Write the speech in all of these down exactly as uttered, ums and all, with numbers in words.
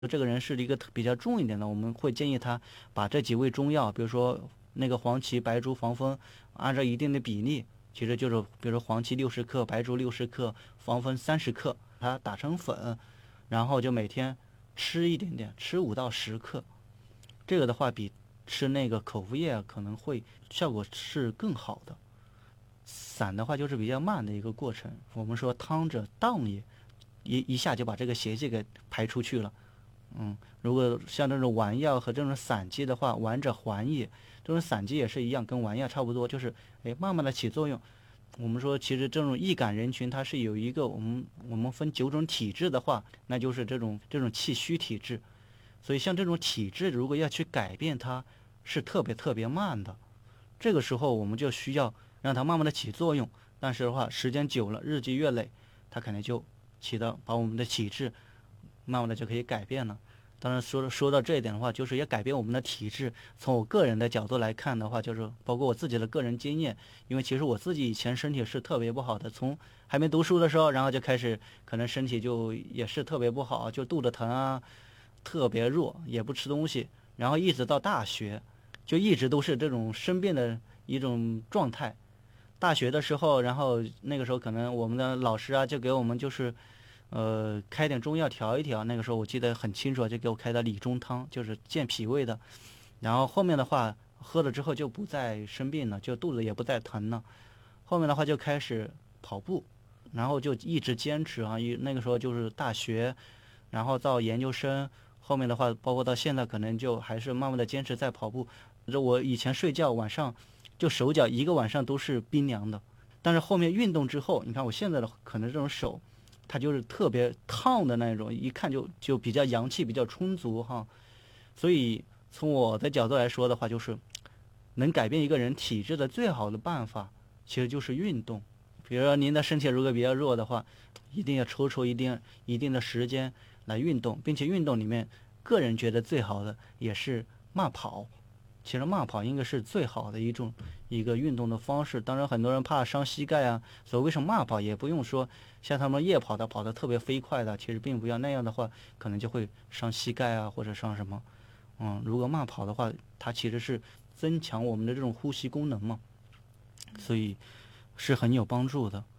这个人是一个比较重一点的，我们会建议他把这几味中药，比如说那个黄芪、白术、防风，按照一定的比例，其实就是比如说黄芪六十克，白术六十克，防风三十克，它打成粉，然后就每天吃一点点，吃五到十克。这个的话比吃那个口服液可能会效果是更好的。散的话就是比较慢的一个过程，我们说汤者荡也，一一下就把这个邪气给排出去了。嗯，如果像这种丸药和这种散剂的话，丸者缓也，这种散剂也是一样，跟丸药差不多，就是哎慢慢的起作用。我们说其实这种易感人群，它是有一个我们我们分九种体质的话，那就是这种这种气虚体质。所以像这种体质如果要去改变它，是特别特别慢的。这个时候我们就需要让它慢慢的起作用，但是的话时间久了，日积月累，它可能就起到把我们的体质慢慢的就可以改变了。当然说说到这一点的话，就是要改变我们的体质。从我个人的角度来看的话，就是包括我自己的个人经验，因为其实我自己以前身体是特别不好的，从还没读书的时候，然后就开始可能身体就也是特别不好，就肚子疼啊，特别弱，也不吃东西，然后一直到大学，就一直都是这种生病的一种状态。大学的时候，然后那个时候可能我们的老师啊就给我们就是呃，开点中药调一调，那个时候我记得很清楚，就给我开的理中汤，就是健脾胃的。然后后面的话喝了之后就不再生病了，就肚子也不再疼了。后面的话就开始跑步，然后就一直坚持啊，一那个时候就是大学，然后到研究生，后面的话包括到现在，可能就还是慢慢的坚持在跑步。我以前睡觉晚上就手脚一个晚上都是冰凉的，但是后面运动之后，你看我现在的可能这种手。它就是特别烫的那种，一看就就比较阳气比较充足哈。所以从我的角度来说的话，就是能改变一个人体质的最好的办法，其实就是运动。比如说您的身体如果比较弱的话，一定要抽出一定一定的时间来运动，并且运动里面，个人觉得最好的也是慢跑。其实慢跑应该是最好的一种一个运动的方式。当然很多人怕伤膝盖啊，所以为什么慢跑也不用说像他们夜跑的跑得特别飞快的，其实并不要那样的话，可能就会伤膝盖啊或者伤什么。嗯，如果慢跑的话，它其实是增强我们的这种呼吸功能嘛，所以是很有帮助的。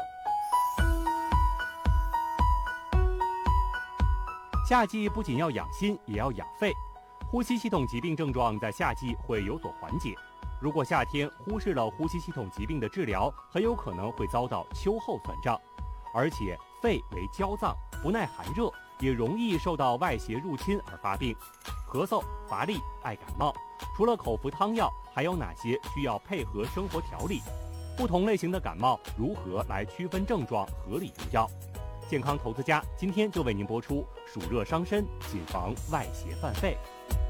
夏季不仅要养心，也要养肺。呼吸系统疾病症状在夏季会有所缓解，如果夏天忽视了呼吸系统疾病的治疗，很有可能会遭到秋后损伤。而且肺为娇脏，不耐寒热，也容易受到外邪入侵而发病。咳嗽、乏力、爱感冒，除了口服汤药，还有哪些需要配合生活调理？不同类型的感冒如何来区分症状，合理用药？健康投资家今天就为您播出：暑热伤身，谨防外邪犯肺。